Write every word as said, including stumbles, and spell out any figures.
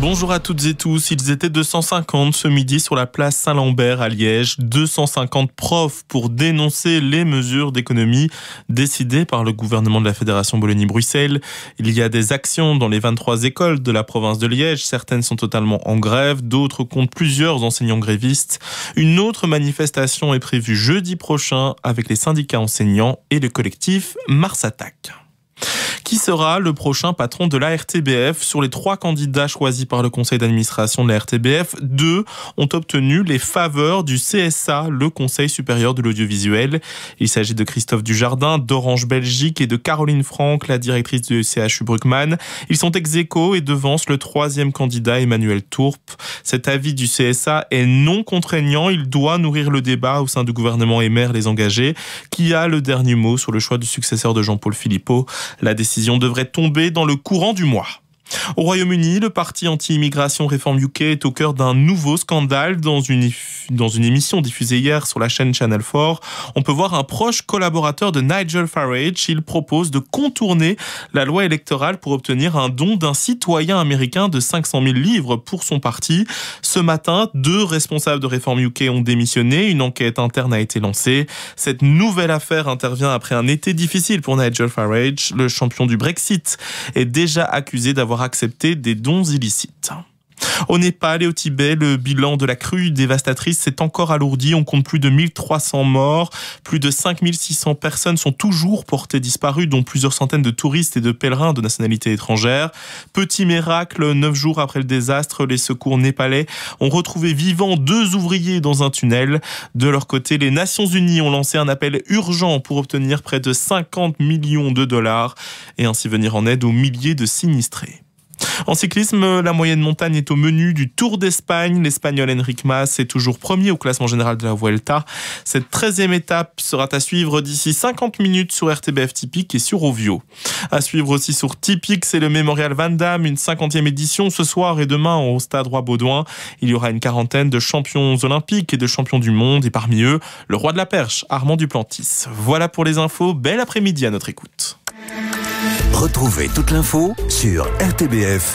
Bonjour à toutes et tous, ils étaient deux cent cinquante ce midi sur la place Saint-Lambert à Liège. deux cent cinquante profs pour dénoncer les mesures d'économie décidées par le gouvernement de la Fédération Wallonie-Bruxelles. Il y a des actions dans les vingt-trois écoles de la province de Liège. Certaines sont totalement en grève, d'autres comptent plusieurs enseignants grévistes. Une autre manifestation est prévue jeudi prochain avec les syndicats enseignants et le collectif Mars Attaque. Qui sera le prochain patron de la R T B F? Sur les trois candidats choisis par le conseil d'administration de la R T B F, deux ont obtenu les faveurs du C S A, le Conseil supérieur de l'audiovisuel. Il s'agit de Christophe Dujardin d'Orange Belgique et de Caroline Franck, la directrice du C H U Bruckmann. Ils sont ex-aequo et devancent le troisième candidat, Emmanuel Tourpe. Cet avis du C S A est non contraignant. Il doit nourrir le débat au sein du gouvernement et maire les engagés, qui a le dernier mot sur le choix du successeur de Jean-Paul Philippot. La décision devrait tomber dans le courant du mois. Au Royaume-Uni, le parti anti-immigration Reform U K est au cœur d'un nouveau scandale. Dans une, dans une émission diffusée hier sur la chaîne Channel quatre, on peut voir un proche collaborateur de Nigel Farage. Il propose de contourner la loi électorale pour obtenir un don d'un citoyen américain de cinq cent mille livres pour son parti. Ce matin, deux responsables de Reform U K ont démissionné. Une enquête interne a été lancée. Cette nouvelle affaire intervient après un été difficile pour Nigel Farage. Le champion du Brexit est déjà accusé d'avoir accepté des dons illicites. Au Népal et au Tibet, le bilan de la crue dévastatrice s'est encore alourdi. On compte plus de mille trois cents morts. Plus de cinq mille six cents personnes sont toujours portées disparues, dont plusieurs centaines de touristes et de pèlerins de nationalité étrangère. Petit miracle, neuf jours après le désastre, les secours népalais ont retrouvé vivants deux ouvriers dans un tunnel. De leur côté, les Nations Unies ont lancé un appel urgent pour obtenir près de cinquante millions de dollars et ainsi venir en aide aux milliers de sinistrés. En cyclisme, la moyenne montagne est au menu du Tour d'Espagne. L'Espagnol Enric Mas est toujours premier au classement général de la Vuelta. Cette treizième étape sera à suivre d'ici cinquante minutes sur R T B F Typique et sur Ovio. À suivre aussi sur Typique, c'est le Mémorial Van Damme, une cinquantième édition ce soir et demain au Stade Roi-Baudouin. Il y aura une quarantaine de champions olympiques et de champions du monde et parmi eux, le roi de la perche, Armand Duplantis. Voilà pour les infos. Bel après-midi à notre écoute. Retrouvez toute l'info sur r t b f